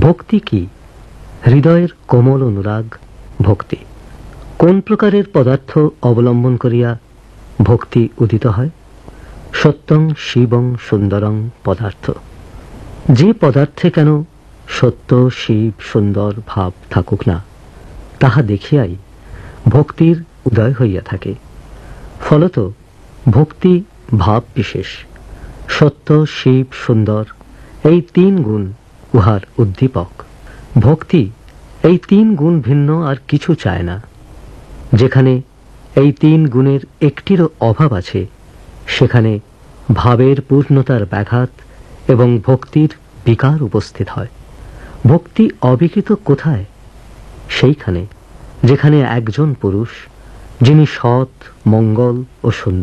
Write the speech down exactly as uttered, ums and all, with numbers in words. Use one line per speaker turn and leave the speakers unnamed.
ভক্তি কি? হৃদয়ের কোমল অনুরাগ ভক্তি। কোন প্রকারের পদার্থ অবলম্বন করিয়া ভক্তি উদিত হয়? সত্যং শিবং সুন্দরং পদার্থ। যে পদার্থে কেন সত্য শিব সুন্দর ভাব থাকুক না, তাহা দেখিয়াই ভক্তির উদয় হইয়া থাকে। ফলত ভক্তি ভাব বিশেষ। সত্য শিব সুন্দর এই তিন গুণ উহার উদ্দীপক। ভক্তি এই তিন গুণ ভিন্ন আর কিছু চায় না। যেখানে এই তিন গুণের একটিরও অভাব আছে, সেখানে ভাবের পূর্ণতার ব্যাঘাত এবং ভক্তির বিকার উপস্থিত হয়। ভক্তি অবিকৃত কোথায়? সেইখানে যেখানে একজন পুরুষ, যিনি সৎ, মঙ্গল ও সুন্দর।